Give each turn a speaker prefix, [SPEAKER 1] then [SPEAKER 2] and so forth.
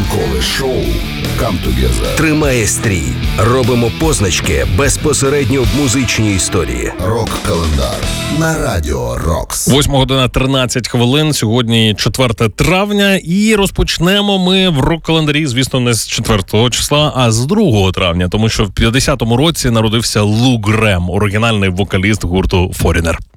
[SPEAKER 1] ранкове шоу «Come Together»
[SPEAKER 2] тримає стрій. Робимо позначки безпосередньо в музичній історії.
[SPEAKER 1] Рок-календар на Радіо Рокс.
[SPEAKER 3] 8:13. Сьогодні 4 травня. І розпочнемо ми в рок-календарі, звісно, не з 4 числа, а з 2 травня. Тому що в 50-му році народився Лу Грем, оригінальний вокаліст гурту Foreigner.